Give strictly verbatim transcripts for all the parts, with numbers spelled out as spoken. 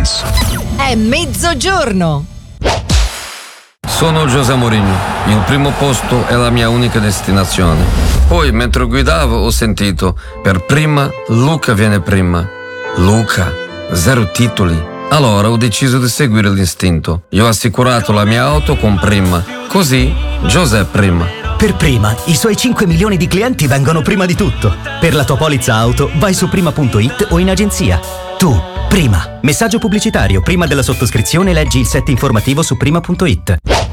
Dance. È mezzogiorno. Sono José Mourinho. Il primo posto è la mia unica destinazione. Poi, mentre guidavo, ho sentito: per prima, Luca viene prima. Luca, zero titoli. Allora ho deciso di seguire l'istinto. Io ho assicurato la mia auto con Prima. Così, José prima. Per Prima, i suoi cinque milioni di clienti vengono prima di tutto. Per la tua polizza auto, vai su prima punto it o in agenzia. Tu, Prima. Messaggio pubblicitario. Prima della sottoscrizione leggi il set informativo su prima punto it.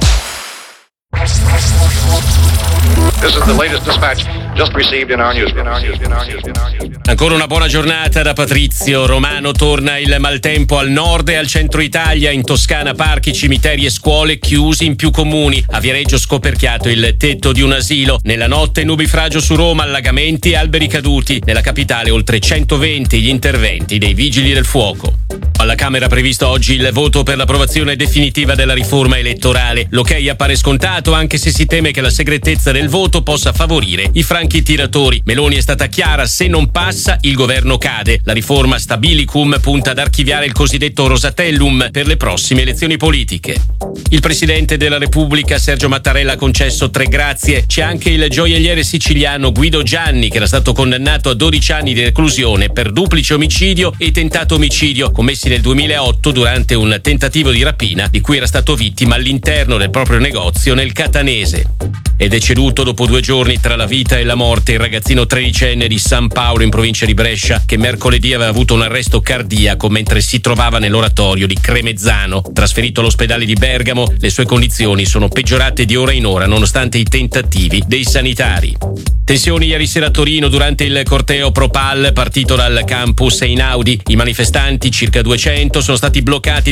This is the latest dispatch just received in our newsroom. Ancora una buona giornata da Patrizio Romano. Torna il maltempo al nord e al centro Italia. In Toscana parchi, cimiteri e scuole chiusi in più comuni. A Viareggio scoperchiato il tetto di un asilo. Nella notte nubifragio su Roma, allagamenti e alberi caduti. Nella capitale oltre centoventi gli interventi dei vigili del fuoco. Alla Camera previsto oggi il voto per l'approvazione definitiva della riforma elettorale. L'ok appare scontato, anche se si teme che la segretezza del voto possa favorire i franchi tiratori. Meloni è stata chiara: se non passa il governo cade. La riforma Stabilicum punta ad archiviare il cosiddetto Rosatellum per le prossime elezioni politiche. Il presidente della Repubblica Sergio Mattarella ha concesso tre grazie. C'è anche il gioielliere siciliano Guido Gianni, che era stato condannato a dodici anni di reclusione per duplice omicidio e tentato omicidio commessi nel duemilaotto durante un tentativo di rapina di cui era stato vittima all'interno del proprio negozio nel Catanese. È deceduto dopo due giorni tra la vita e la morte il ragazzino tredicenne di San Paolo in provincia di Brescia, che mercoledì aveva avuto un arresto cardiaco mentre si trovava nell'oratorio di Cremezzano. Trasferito all'ospedale di Bergamo, le sue condizioni sono peggiorate di ora in ora nonostante i tentativi dei sanitari. Tensioni ieri sera a Torino durante il corteo Pro-Pal partito dal campus Einaudi. I manifestanti, circa duecento, sono stati bloccati